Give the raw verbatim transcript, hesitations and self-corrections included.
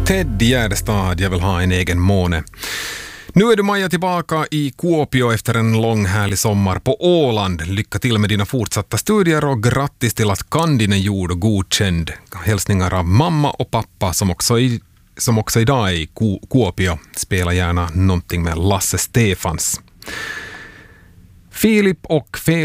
Ted Gärdestad, jag vill ha en egen måne. Nu är du, Maja, tillbaka i Kuopio efter en lång härlig sommar på Åland. Lycka till med dina fortsatta studier och grattis till att kandin är gjord och godkänd. Hälsningar av mamma och pappa som också, i, som också idag är i Kuopio. Spela gärna någonting med Lasse Stefans. Filip och Felix